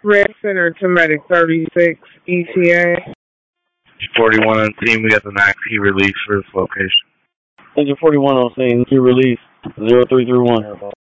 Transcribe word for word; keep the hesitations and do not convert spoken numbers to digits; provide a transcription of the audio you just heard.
Red Center to Medic thirty-six E T A. forty-one on scene, we got the nine key release for this location. Engine forty-one on scene, key release, zero three three one.